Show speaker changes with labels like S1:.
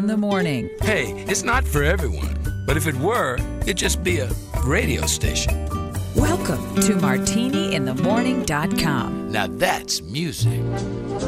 S1: the Morning.
S2: Hey, it's not for everyone, but if it were, it'd just be a radio station.
S1: Welcome to MartiniInTheMorning.com.
S2: Now that's music.